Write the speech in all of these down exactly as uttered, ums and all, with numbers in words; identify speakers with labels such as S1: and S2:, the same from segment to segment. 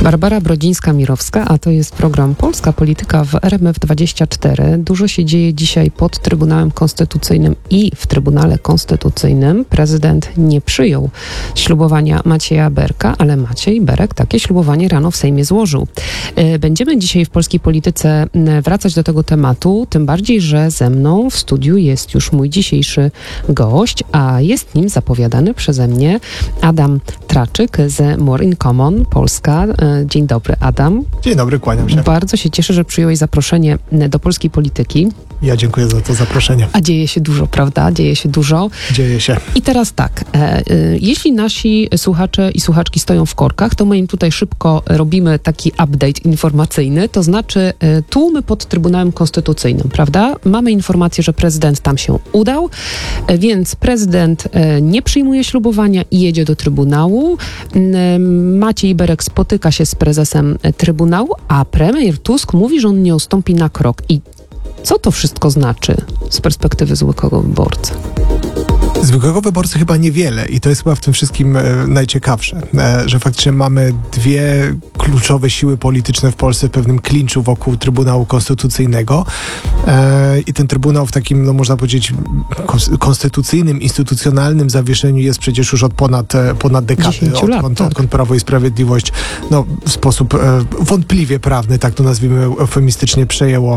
S1: Barbara Brodzińska-Mirowska, a to jest program Polska Polityka w R M F dwadzieścia cztery. Dużo się dzieje dzisiaj pod Trybunałem Konstytucyjnym i w Trybunale Konstytucyjnym. Prezydent nie przyjął ślubowania Macieja Berka, ale Maciej Berek takie ślubowanie rano w Sejmie złożył. Będziemy dzisiaj w Polskiej Polityce wracać do tego tematu, tym bardziej, że ze mną w studiu jest już mój dzisiejszy gość, a jest nim zapowiadany przeze mnie Adam Traczyk z More in Common Polska. Dzień dobry, Adam.
S2: Dzień dobry, kłaniam się.
S1: Bardzo się cieszę, że przyjąłeś zaproszenie do Polskiej Polityki.
S2: Ja dziękuję za to zaproszenie.
S1: A dzieje się dużo, prawda? Dzieje się dużo.
S2: Dzieje się.
S1: I teraz tak, e, e, jeśli nasi słuchacze i słuchaczki stoją w korkach, to my im tutaj szybko robimy taki update informacyjny, to znaczy e, tłumy pod Trybunałem Konstytucyjnym, prawda? Mamy informację, że prezydent tam się udał, e, więc prezydent e, nie przyjmuje ślubowania i jedzie do Trybunału. E, Maciej Berek spotyka się z prezesem Trybunału, a premier Tusk mówi, że on nie ustąpi na krok. I co to wszystko znaczy z perspektywy zwykłego wyborcy?
S2: Zwykłego wyborcy chyba niewiele i to jest chyba w tym wszystkim e, najciekawsze, e, że faktycznie mamy dwie kluczowe siły polityczne w Polsce w pewnym klinczu wokół Trybunału Konstytucyjnego e, i ten Trybunał w takim, no można powiedzieć, konstytucyjnym, instytucjonalnym zawieszeniu jest przecież już od ponad, ponad dekady,
S1: lat,
S2: odkąd,
S1: tak.
S2: odkąd Prawo i Sprawiedliwość no, w sposób e, wątpliwie prawny, tak to nazwijmy eufemistycznie, przejęło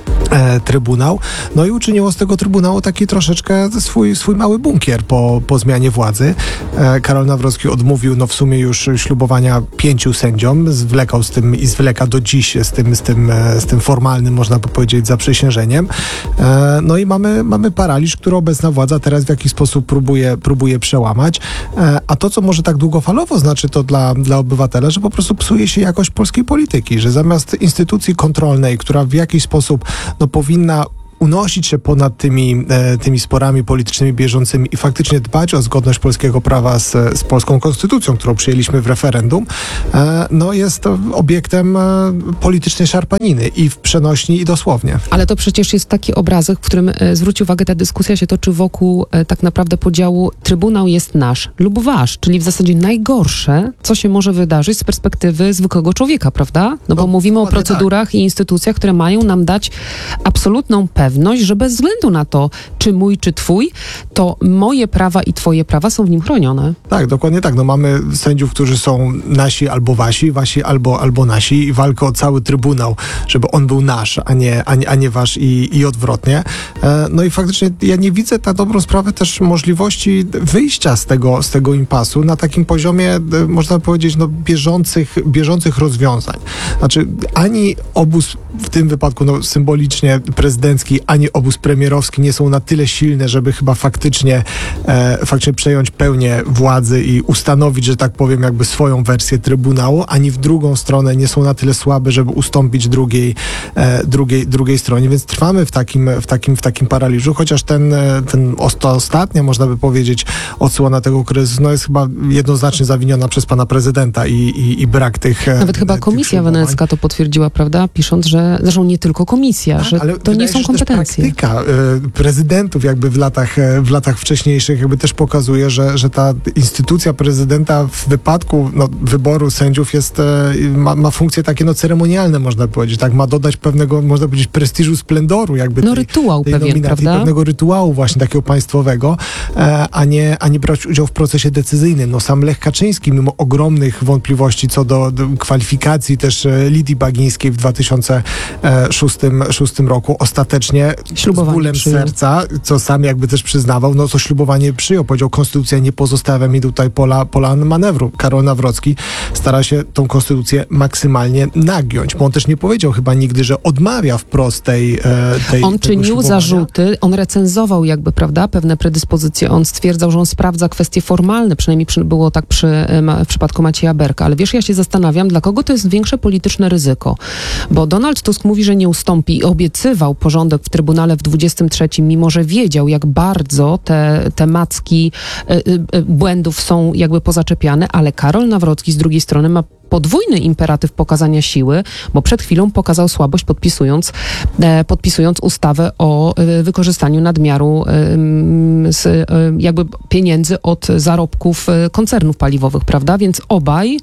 S2: E, Trybunał. No i uczyniło z tego Trybunału taki troszeczkę swój, swój mały bunkier po, po zmianie władzy. E, Karol Nawrocki odmówił no w sumie już ślubowania pięciu sędziom, zwlekał z tym i zwleka do dziś z tym, z tym, z tym formalnym, można by powiedzieć, zaprzysiężeniem. E, no i mamy, mamy paraliż, który obecna władza teraz w jakiś sposób próbuje, próbuje przełamać. E, a to, co może tak długofalowo znaczy to dla, dla obywatela, że po prostu psuje się jakość polskiej polityki, że zamiast instytucji kontrolnej, która w jakiś sposób no, powinna unosić się ponad tymi, e, tymi sporami politycznymi bieżącymi i faktycznie dbać o zgodność polskiego prawa z, z polską konstytucją, którą przyjęliśmy w referendum, e, no jest to obiektem e, politycznej szarpaniny i w przenośni, i dosłownie.
S1: Ale to przecież jest taki obrazek, w którym e, zwróć uwagę, ta dyskusja się toczy wokół e, tak naprawdę podziału Trybunał jest nasz lub wasz, czyli w zasadzie najgorsze, co się może wydarzyć z perspektywy zwykłego człowieka, prawda? No bo
S2: No,
S1: mówimy o procedurach
S2: tak.
S1: i instytucjach, które mają nam dać absolutną pewność, że bez względu na to, czy mój, czy twój, to moje prawa i twoje prawa są w nim chronione.
S2: Tak, dokładnie tak. No mamy sędziów, którzy są nasi albo wasi, wasi albo, albo nasi i walkę o cały Trybunał, żeby on był nasz, a nie, a nie, a nie wasz i, i odwrotnie. E, no i faktycznie ja nie widzę na dobrą sprawę też możliwości wyjścia z tego, z tego impasu na takim poziomie, e, można powiedzieć, no bieżących, bieżących rozwiązań. Znaczy ani obóz w tym wypadku no, symbolicznie prezydencki, ani obóz premierowski nie są na tyle silne, żeby chyba faktycznie, e, faktycznie przejąć pełnię władzy i ustanowić, że tak powiem, jakby swoją wersję Trybunału, ani w drugą stronę nie są na tyle słabe, żeby ustąpić drugiej, e, drugiej, drugiej stronie, więc trwamy w takim, w takim, w takim paraliżu, chociaż ten, ten ta ostatnia, można by powiedzieć, odsłona tego kryzysu no, jest chyba jednoznacznie zawiniona przez pana prezydenta i, i, i brak tych...
S1: Nawet chyba Komisja Wenecka to potwierdziła, prawda? Pisząc, że zresztą nie tylko komisja,
S2: tak,
S1: że to nie są kompetencje.
S2: Praktyka y, prezydentów jakby w latach, w latach wcześniejszych jakby też pokazuje, że, że ta instytucja prezydenta w wypadku no, wyboru sędziów jest, y, ma, ma funkcje takie no, ceremonialne, można powiedzieć, tak, ma dodać pewnego, można powiedzieć, prestiżu, splendoru jakby
S1: no
S2: tej,
S1: rytuał
S2: tej
S1: pewien,
S2: nominacji,
S1: prawda? Pewnego
S2: rytuału właśnie takiego państwowego, e, a, nie, a nie brać udziału w procesie decyzyjnym. No sam Lech Kaczyński, mimo ogromnych wątpliwości co do, do kwalifikacji też e, Lidii Bagińskiej w dwa tysiące szóstym roku, ostatecznie
S1: ślubowanie
S2: z bólem
S1: przyjął.
S2: serca, co sam jakby też przyznawał, no to ślubowanie przyjął. Powiedział, konstytucja nie pozostawia mi tutaj pola, pola manewru. Karol Nawrocki stara się tą konstytucję maksymalnie nagiąć, bo on też nie powiedział chyba nigdy, że odmawia wprost tej, tej
S1: On czynił zarzuty, on recenzował jakby, prawda, pewne predyspozycje. On stwierdzał, że on sprawdza kwestie formalne, przynajmniej przy, było tak przy, w przypadku Macieja Berka. Ale wiesz, ja się zastanawiam, dla kogo to jest większe polityczne ryzyko. Bo Donald Tusk mówi, że nie ustąpi i obiecywał porządek w Trybunale w dwudziestym trzecim, mimo że wiedział, jak bardzo te, te macki y, y, błędów są jakby pozaczepiane, ale Karol Nawrocki z drugiej strony ma podwójny imperatyw pokazania siły, bo przed chwilą pokazał słabość podpisując, e, podpisując ustawę o e, wykorzystaniu nadmiaru e, z, e, jakby pieniędzy od zarobków e, koncernów paliwowych, prawda? Więc obaj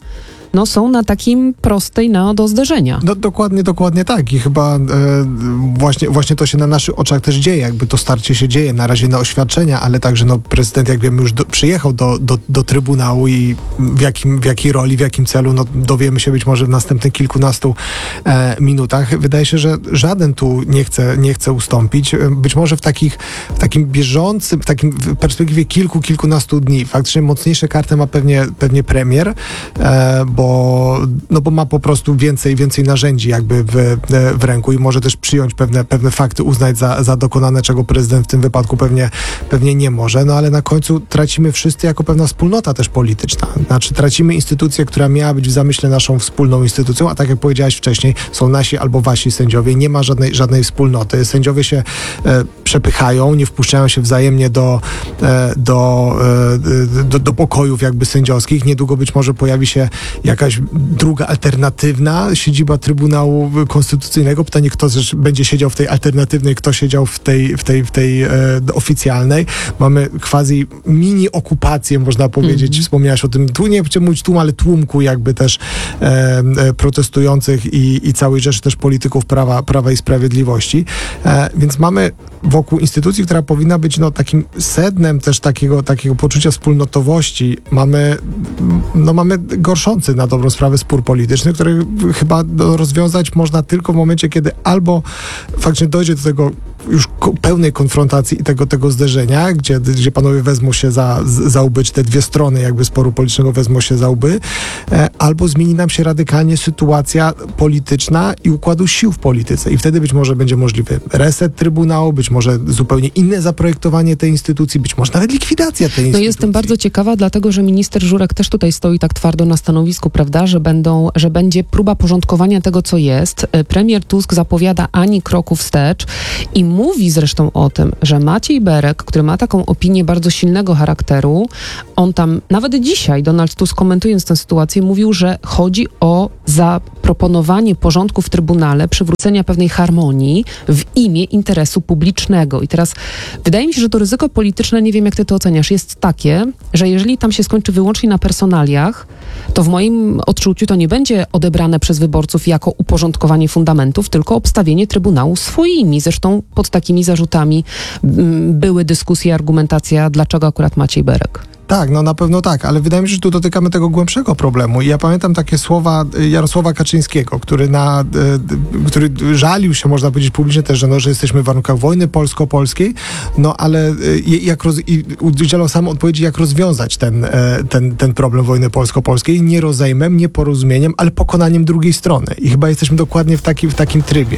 S1: no, są na takim prostej no, do zderzenia.
S2: No dokładnie, dokładnie tak i chyba e, właśnie, właśnie to się na naszych oczach też dzieje, jakby to starcie się dzieje, na razie na oświadczenia, ale także no, prezydent, jak wiemy, już do, przyjechał do, do, do Trybunału i w, jakim, w jakiej roli, w jakim celu, no dowiemy się być może w następnych kilkunastu e, minutach. Wydaje się, że żaden tu nie chce, nie chce ustąpić. Być może w, takich, w takim bieżącym, w takim w perspektywie kilku, kilkunastu dni. Faktycznie mocniejsze karty ma pewnie, pewnie premier, e, bo, no bo ma po prostu więcej, więcej narzędzi jakby w, w ręku i może też przyjąć pewne, pewne fakty, uznać za, za dokonane, czego prezydent w tym wypadku pewnie, pewnie nie może. No ale na końcu tracimy wszyscy jako pewna wspólnota też polityczna. Znaczy tracimy instytucję, która miała być w zamyśle naszą wspólną instytucją, a tak jak powiedziałaś wcześniej, są nasi albo wasi sędziowie. Nie ma żadnej, żadnej wspólnoty. Sędziowie się e, przepychają, nie wpuszczają się wzajemnie do, e, do, e, do, do pokojów jakby sędziowskich. Niedługo być może pojawi się jakaś druga alternatywna siedziba Trybunału Konstytucyjnego. Pytanie, kto też będzie siedział w tej alternatywnej, kto siedział w tej, w tej, w tej e, oficjalnej. Mamy quasi mini okupację, można powiedzieć. Mm-hmm. Wspomniałaś o tym, tu nie chcę mówić tłum, ale tłumku jakby też e, e, protestujących i, i całej rzeszy też polityków prawa, prawa i sprawiedliwości. E, więc mamy wokół instytucji, która powinna być no, takim sednem też takiego, takiego poczucia wspólnotowości. Mamy, no, mamy gorszący na dobrą sprawę spór polityczny, który chyba no, rozwiązać można tylko w momencie, kiedy albo faktycznie dojdzie do tego już ko- pełnej konfrontacji i tego, tego zderzenia, gdzie, gdzie panowie wezmą się za, za łby, czy te dwie strony jakby sporu politycznego wezmą się za łby, e, albo zmieni nam się radykalnie sytuacja polityczna i układu sił w polityce. I wtedy być może będzie możliwy reset Trybunału, być może zupełnie inne zaprojektowanie tej instytucji, być może nawet likwidacja tej instytucji.
S1: No jestem bardzo ciekawa, dlatego że minister Żurek też tutaj stoi tak twardo na stanowisku, prawda, że będą, że będzie próba porządkowania tego, co jest. Premier Tusk zapowiada ani kroku wstecz i mówi zresztą o tym, że Maciej Berek, który ma taką opinię bardzo silnego charakteru, on tam, nawet dzisiaj Donald Tusk komentując tę sytuację, mówił, że chodzi o zaproponowanie porządku w Trybunale, przywrócenia pewnej harmonii w imię interesu publicznego. I teraz wydaje mi się, że to ryzyko polityczne, nie wiem jak ty to oceniasz, jest takie, że jeżeli tam się skończy wyłącznie na personaliach, to w moim odczuciu to nie będzie odebrane przez wyborców jako uporządkowanie fundamentów, tylko obstawienie Trybunału swoimi. Zresztą pod takimi zarzutami m, były dyskusje, argumentacja, dlaczego akurat Maciej Berek.
S2: Tak, no na pewno tak, ale wydaje mi się, że tu dotykamy tego głębszego problemu. I ja pamiętam takie słowa Jarosława Kaczyńskiego, który na, y, który żalił się, można powiedzieć publicznie też, że, no, że jesteśmy w warunkach wojny polsko-polskiej, no ale y, jak roz, i udzielał sam odpowiedzi, jak rozwiązać ten, y, ten, ten problem wojny polsko-polskiej, nie rozejmem, nie porozumieniem, ale pokonaniem drugiej strony. I chyba jesteśmy dokładnie w, taki, w takim trybie.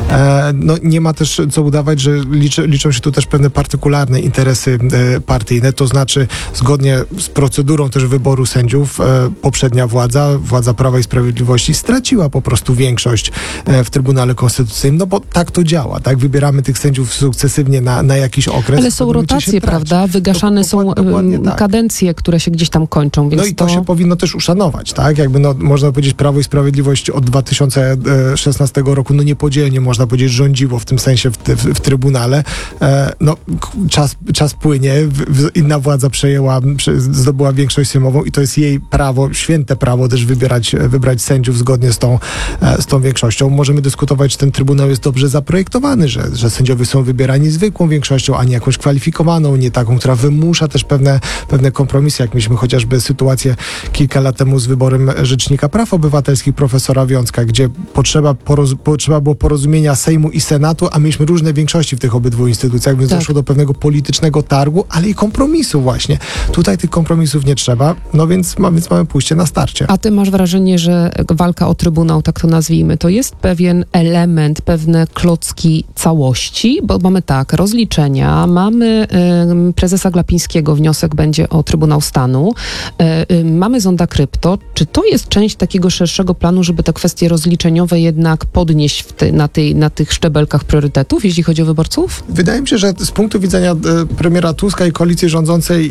S2: E, no nie ma też co udawać, że liczy, liczą się tu też pewne partykularne interesy y, partyjne, to znaczy zgodnie z procedurą też wyboru sędziów e, poprzednia władza, władza Prawa i Sprawiedliwości straciła po prostu większość e, w Trybunale Konstytucyjnym, no bo tak to działa, tak? Wybieramy tych sędziów sukcesywnie na, na jakiś okres.
S1: Ale są rotacje, prawda? Wygaszane
S2: do,
S1: są
S2: dokładnie tak.
S1: kadencje, które się gdzieś tam kończą, więc
S2: No i to,
S1: to
S2: się powinno też uszanować, tak? Jakby no, można powiedzieć, Prawo i Sprawiedliwość od dwa tysiące szesnastego roku, no niepodzielnie można powiedzieć, rządziło w tym sensie w, w, w Trybunale. E, no czas, czas płynie, w, w, inna władza przejęła zdobyła większość sejmową i to jest jej prawo, święte prawo też wybierać, wybrać sędziów zgodnie z tą, z tą większością. Możemy dyskutować, czy ten Trybunał jest dobrze zaprojektowany, że, że sędziowie są wybierani zwykłą większością, a nie jakąś kwalifikowaną, nie taką, która wymusza też pewne, pewne kompromisy, jak mieliśmy chociażby sytuację kilka lat temu z wyborem Rzecznika Praw Obywatelskich profesora Wiącka, gdzie potrzeba, poroz, potrzeba było porozumienia Sejmu i Senatu, a mieliśmy różne większości w tych obydwu instytucjach, więc
S1: tak.
S2: doszło do pewnego politycznego targu, ale i kompromisu właśnie. Tutaj tych kompromisów nie trzeba, no więc, ma, więc mamy pójście na starcie.
S1: A ty masz wrażenie, że walka o Trybunał, tak to nazwijmy, to jest pewien element, pewne klocki całości, bo mamy tak, rozliczenia, mamy y, prezesa Glapińskiego, wniosek będzie o Trybunał Stanu, y, y, mamy zonda krypto. Czy to jest część takiego szerszego planu, żeby te kwestie rozliczeniowe jednak podnieść w ty, na, tej, na tych szczebelkach priorytetów, jeśli chodzi o wyborców?
S2: Wydaje mi się, że z punktu widzenia y, premiera Tuska i koalicji rządzącej jest to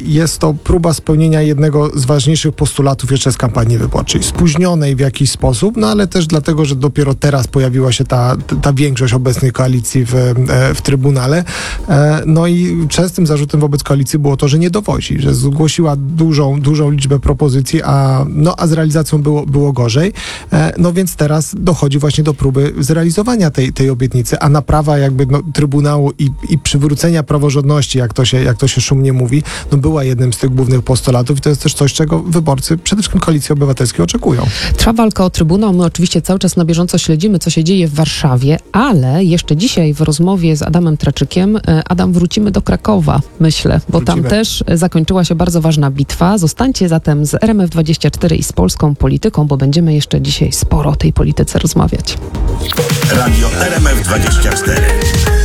S2: to próba spełnienia jednego z ważniejszych postulatów jeszcze z kampanii wyborczej. Spóźnionej w jakiś sposób, no ale też dlatego, że dopiero teraz pojawiła się ta, ta większość obecnej koalicji w, w Trybunale. No i częstym zarzutem wobec koalicji było to, że nie dowozi, że zgłosiła dużą, dużą liczbę propozycji, a, no, a z realizacją było, było gorzej. No więc teraz dochodzi właśnie do próby zrealizowania tej, tej obietnicy, a naprawa jakby no, Trybunału i, i przywrócenia praworządności, jak to się, jak to się szumnie mówi, no była jednym z tych głównych postulatów i to jest też coś, czego wyborcy, przede wszystkim Koalicji Obywatelskiej, oczekują.
S1: Trwa walka o Trybunał. My oczywiście cały czas na bieżąco śledzimy, co się dzieje w Warszawie, ale jeszcze dzisiaj w rozmowie z Adamem Traczykiem, Adam, wrócimy do Krakowa, myślę, bo
S2: Wrócimy.
S1: tam też zakończyła się bardzo ważna bitwa. Zostańcie zatem z R M F dwadzieścia cztery i z polską polityką, bo będziemy jeszcze dzisiaj sporo o tej polityce rozmawiać.
S3: Radio R M F dwadzieścia cztery.